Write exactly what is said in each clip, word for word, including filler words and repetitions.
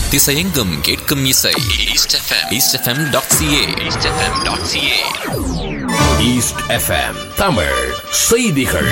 திசையெங்கும் கேட்கும் இசை east FM east FM dot CA east FM dot CA. East FM Tamil செய்திகள்.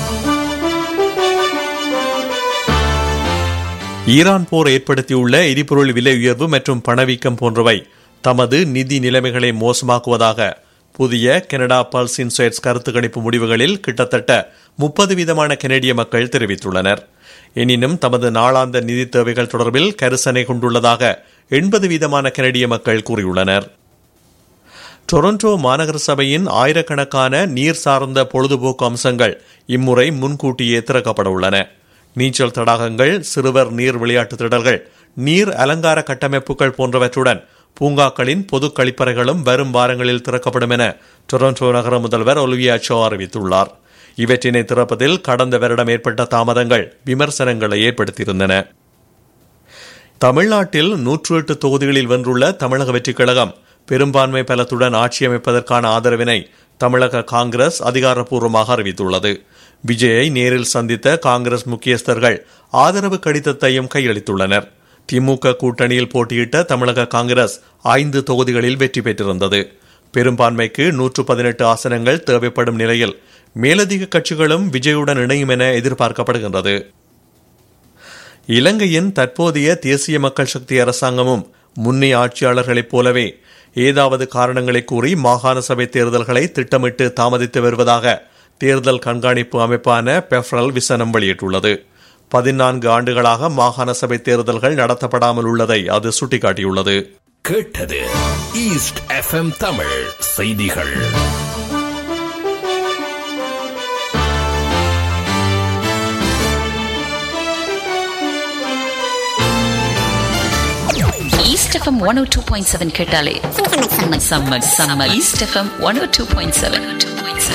ஈரான் போர் ஏற்படுத்தியுள்ள எரிபொருள் விலை உயர்வு மற்றும் பணவீக்கம் போன்றவை தமது நிதி நிலைமைகளை மோசமாக்குவதாக புதிய கனடா பல்ஸ் இன்சைட்ஸ் கருத்து கணிப்பு முடிவுகளில் கிட்டத்தட்ட முப்பது வீதமான கனேடிய மக்கள் தெரிவித்துள்ளனர். எனினும் தமது நாளாந்த நிதி தேவைகள் தொடர்பில் கரிசனை கொண்டுள்ளதாக எண்பது வீதமான கனடிய மக்கள் கூறியுள்ளனர். டொரண்டோ மாநகர சபையின் ஆயிரக்கணக்கான நீர் சார்ந்த பொழுதுபோக்கு அம்சங்கள் இம்முறை முன்கூட்டியே திறக்கப்பட உள்ளன. நீச்சல் தடாகங்கள், சிறுவர் நீர் விளையாட்டு திடல்கள், நீர் அலங்கார கட்டமைப்புகள் போன்றவற்றுடன் பூங்காக்களின் பொது கழிப்பறைகளும் வரும் வாரங்களில் திறக்கப்படும் என டொரண்டோ நகர முதல்வர் ஒலிவியா சோ அறிவித்துள்ளார். இவற்றினை திறப்பதில் கடந்த வருடம் ஏற்பட்ட தாமதங்கள் விமர்சனங்களை ஏற்படுத்தியிருந்தன. தமிழ்நாட்டில் நூற்று எட்டு தொகுதிகளில் வென்றுள்ள தமிழக வெற்றிக் கழகம் பெரும்பான்மை பலத்துடன் ஆட்சி அமைப்பதற்கான ஆதரவினை தமிழக காங்கிரஸ் அதிகாரப்பூர்வமாக அறிவித்துள்ளது. விஜயை நேரில் சந்தித்த காங்கிரஸ் முக்கியஸ்தர்கள் ஆதரவு கடிதத்தையும் கையளித்துள்ளனர். திமுக கூட்டணியில் போட்டியிட்ட தமிழக காங்கிரஸ் ஐந்து தொகுதிகளில் வெற்றி பெற்றிருந்தது. பெரும்பான்மைக்கு நூற்று பதினெட்டு ஆசனங்கள் தேவைப்படும் நிலையில் மேலதிக கட்சிகளும் விஜயுடன் இணையும் என எதிர்பார்க்கப்படுகின்றது. இலங்கையின் தற்போதைய தேசிய மக்கள் சக்தி அரசாங்கமும் முன்னைய ஆட்சியாளர்களைப் போலவே ஏதாவது காரணங்களை கூறி மாகாண சபை தேர்தல்களை திட்டமிட்டு தாமதித்து வருவதாக தேர்தல் கண்காணிப்பு அமைப்பான பெஃப்ரல் விசனம் வெளியிட்டுள்ளது. பதினான்கு ஆண்டுகளாக மாகாண சபை தேர்தல்கள் நடத்தப்படாமல் உள்ளதை அது சுட்டிக்காட்டியுள்ளது. கேட்டது ஈஸ்ட் எஃப்எம் தமிழ் செய்திகள். East FM one oh two point seven கேட்டாலே summer summer summer east FM one oh two point seven.